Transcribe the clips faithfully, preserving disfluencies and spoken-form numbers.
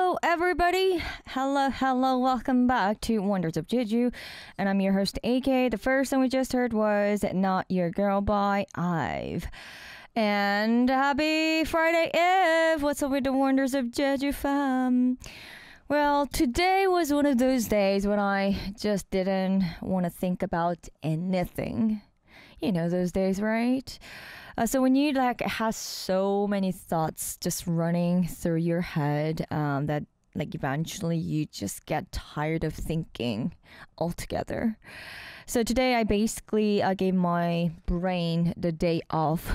Hello, everybody. Hello, hello. Welcome back to Wonders of Jeju. And I'm your host, A K. The first song we just heard was Not Your Girl by IVE. And happy Friday Eve. What's up with the Wonders of Jeju fam? Well, today was one of those days when I just didn't want to think about anything. You know those days, right? Uh, so when you like have so many thoughts just running through your head, um, that like eventually you just get tired of thinking altogether. So today I basically uh, gave my brain the day off.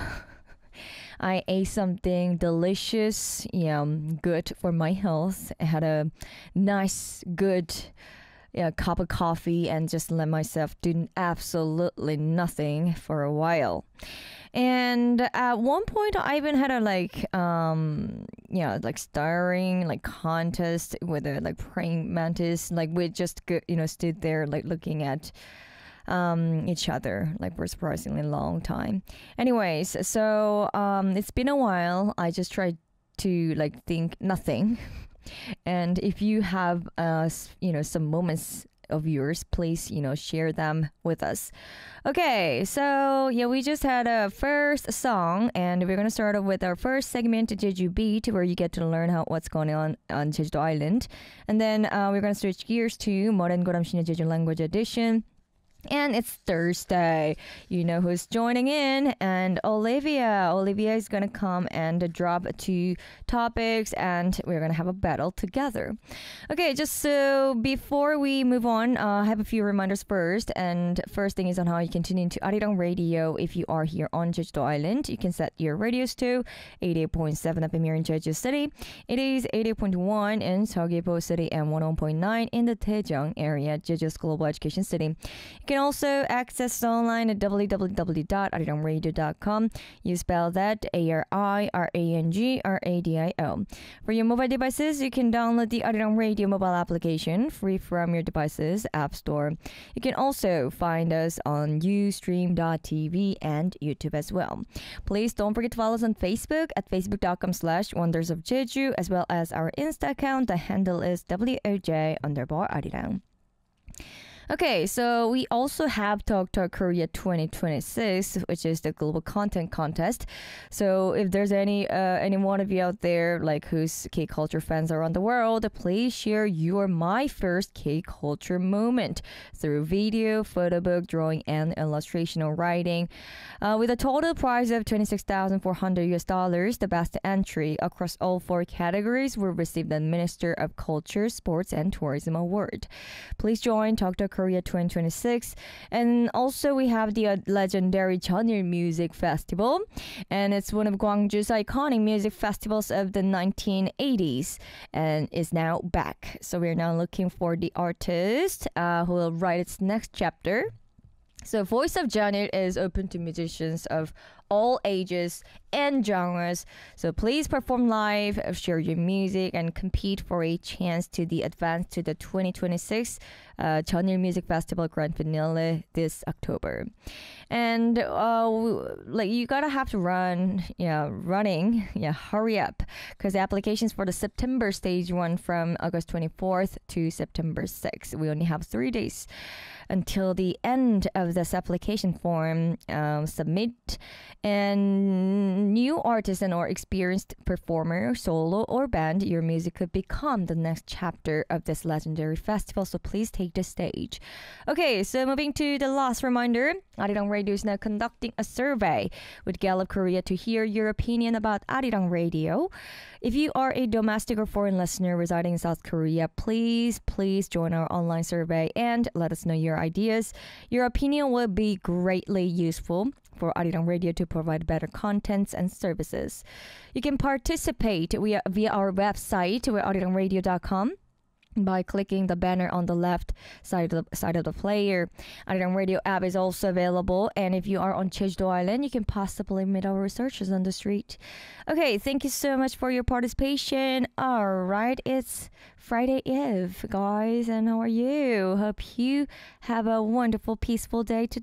I ate something delicious, you know, good for my health. I had a nice, good yeah, cup of coffee and just let myself do absolutely nothing for a while. And at one point, I even had a like, um, yeah, like starring like contest with a like praying mantis. Like we just go, you know stood there like looking at um each other like for a surprisingly long time. Anyways, so um it's been a while. I just tried to like think nothing. And if you have uh you know some moments of yours, please you know share them with us. Okay, so yeah, we just had a first song, and we're gonna start off with our first segment, Jeju Beat, where you get to learn how what's going on on Jeju Island, and then uh, we're gonna switch gears to Moren Goram Shinya Jeju Language Edition. And it's Thursday. You know who's joining in, and Olivia. Olivia is gonna come and drop two topics, and we're gonna have a battle together. Okay, just so before we move on, uh, I have a few reminders first. And first thing is on how you can tune into Arirang Radio if you are here on Jeju Island. You can set your radios to eighty-eight point seven F M here in Jeju City. It is eighty-eight point one in Seogwipo City and one oh one point nine in the Daejeong area, Jeju's Global Education City. You can also access it online at w w w dot arirang radio dot com. You spell that A R I R A N G R A D I O. For your mobile devices, you can download the Arirang Radio mobile application free from your device's app store. You can also find us on ustream dot t v and YouTube as well. Please don't forget to follow us on Facebook at facebook dot com slash wonders of Jeju, as well as our Insta account. The handle is W O J underbar Arirang. Okay, so we also have Talk Talk Korea twenty twenty-six, which is the global content contest. So if there's any uh, any one of you out there like whose K-culture fans around the world, please share your my first K-culture moment through video, photo book, drawing, and illustration or writing. Uh, with a total prize of twenty-six thousand four hundred U S dollars, the best entry across all four categories will receive the Minister of Culture, Sports, and Tourism Award. Please join Talk Talk Korea twenty twenty-six. And also we have the uh, legendary Jeonnil Music Festival, and it's one of Gwangju's iconic music festivals of the nineteen eighties and is now back. So we're now looking for the artist uh, who will write its next chapter. So Voice of Jeonnil is open to musicians of all ages and genres. So please perform live, share your music, and compete for a chance to the advance to the twenty twenty-six uh, Jeonnil Music Festival Grand Finale this October. And uh, like you gotta have to run, yeah, running, yeah, hurry up, because the applications for the September stage run from August twenty-fourth to September sixth. We only have three days until the end of this application form um, submit. And new artist and or experienced performer, solo or band, your music could become the next chapter of this legendary festival. So please take the stage. Okay, so moving to the last reminder, Arirang Radio is now conducting a survey with Gallup Korea to hear your opinion about Arirang Radio. If you are a domestic or foreign listener residing in South Korea, please, please join our online survey and let us know your ideas. Your opinion will be greatly useful for Arirang Radio to provide better contents and services. You can participate via, via our website, arirang radio dot com. by clicking the banner on the left side of the, side of the player. Arirang Radio app is also available, and if you are on Jeju Island, you can possibly meet our researchers on the street. Okay, thank you so much for your participation. All right, it's Friday Eve, guys, and how are you? Hope you have a wonderful, peaceful day today.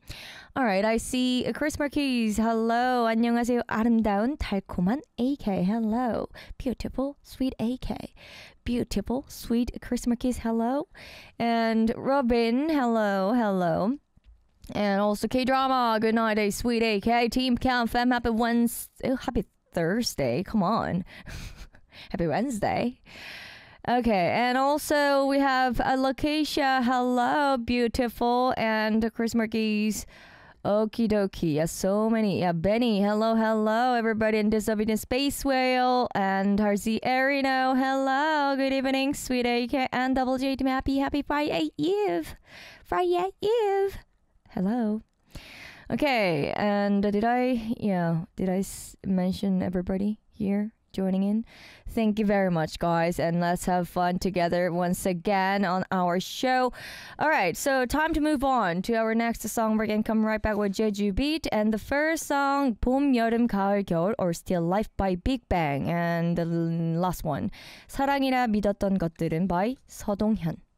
Alright, I see Chris Marquez. Hello. 안녕하세요. 아름다운 달콤한 A K. Hello. Beautiful, sweet A K. Beautiful, sweet Chris Marquez. Hello. And Robin. Hello. Hello. And also K-Drama. Good night, a sweet A K. Team Count Fam. Happy Wednesday. Oh, happy Thursday. Come on. Happy Wednesday. Okay, and also we have Alocasia. Hello, beautiful. And Chris Marquez. Okie dokie. Yeah, so many. Yeah, Benny. Hello, hello, everybody in Disobedient Space Whale. And Harzi Arino. Hello. Good evening, sweet A K and Double J Team. Happy, happy Friday Eve. Friday Eve. Hello. Okay, and did I, yeah, did I s- mention everybody here joining in? Thank you very much, guys, and let's have fun together once again on our show. All right, so time to move on to our next song. We're gonna come right back with Jeju Beat, and the first song, 봄, 여름, 가을, 겨울, or Still Life by Big Bang, and the last one, 사랑이라 믿었던 것들은 by 서동현.